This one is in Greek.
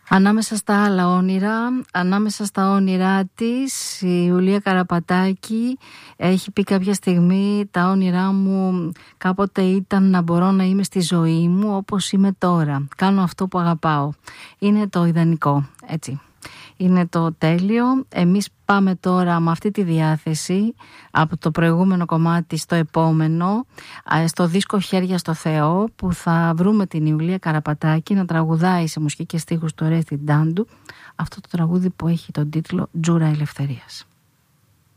Ανάμεσα στα άλλα όνειρα, ανάμεσα στα όνειρά της, η Ιουλία Καραπατάκη έχει πει κάποια στιγμή: τα όνειρά μου κάποτε ήταν να μπορώ να είμαι στη ζωή μου όπως είμαι τώρα. Κάνω αυτό που αγαπάω. Είναι το ιδανικό, έτσι. Είναι το τέλειο. Εμείς πάμε τώρα με αυτή τη διάθεση από το προηγούμενο κομμάτι στο επόμενο, στο δίσκο «Χέρια στο Θεό», που θα βρούμε την Ιουλία Καραπατάκη να τραγουδάει σε μουσική και στίχους του Ρέστη Ντάντου αυτό το τραγούδι που έχει τον τίτλο «Τζούρα Ελευθερίας».